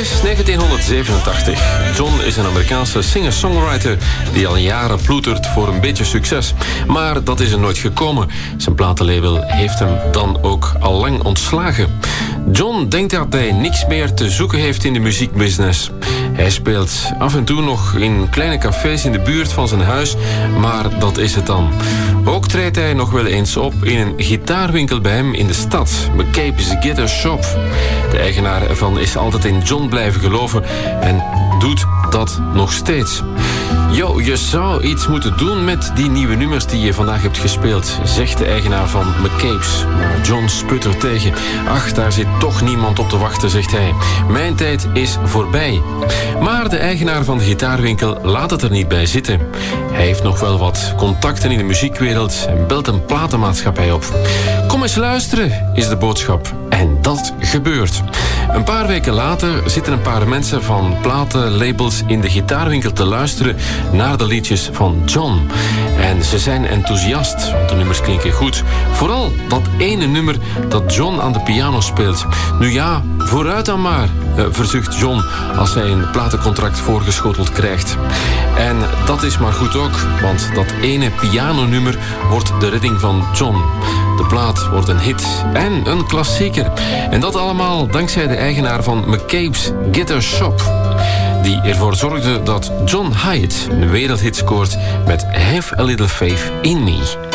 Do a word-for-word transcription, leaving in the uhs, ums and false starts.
is negentienhonderdzevenentachtig. John is een Amerikaanse singer-songwriter die al jaren ploetert voor een beetje succes. Maar dat is er nooit gekomen. Zijn platenlabel heeft hem dan ook al lang ontslagen. John denkt dat hij niks meer te zoeken heeft in de muziekbusiness. Hij speelt af en toe nog in kleine cafés in de buurt van zijn huis, maar dat is het dan. Ook treedt hij nog wel eens op in een gitaarwinkel bij hem in de stad, McCabe's Guitar Shop. De eigenaar ervan is altijd in John blijven geloven en doet dat nog steeds. Yo, je zou iets moeten doen met die nieuwe nummers die je vandaag hebt gespeeld, zegt de eigenaar van McCabe's. Maar John sputtert tegen. Ach, daar zit toch niemand op te wachten, zegt hij. Mijn tijd is voorbij. Maar de eigenaar van de gitaarwinkel laat het er niet bij zitten. Hij heeft nog wel wat contacten in de muziekwereld en belt een platenmaatschappij op. Kom eens luisteren, is de boodschap. En dat gebeurt. Een paar weken later zitten een paar mensen van platenlabels in de gitaarwinkel te luisteren naar de liedjes van John. En ze zijn enthousiast, want de nummers klinken goed. Vooral dat ene nummer dat John aan de piano speelt. Nu ja, vooruit dan maar, uh, verzucht John als hij een platencontract voorgeschoteld krijgt. En dat is maar goed ook, want dat ene pianonummer wordt de redding van John. De plaat wordt een hit en een klassieker. En dat allemaal dankzij de eigenaar van McCabe's Guitar Shop, die ervoor zorgde dat John Hiatt een wereldhit scoort met Have a Little Faith in Me.